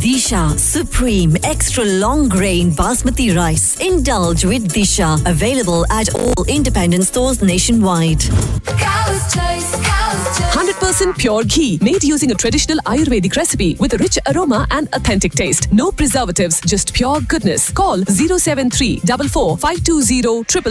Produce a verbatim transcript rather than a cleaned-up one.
Disha Supreme Extra Long Grain Basmati Rice. Indulge with Disha. Available at all independent stores nationwide. Cow's Choice, Cow's Choice. one hundred percent pure ghee made using a traditional Ayurvedic recipe with a rich aroma and authentic taste. No preservatives, just pure goodness. Call zero seven three four four five two zero triple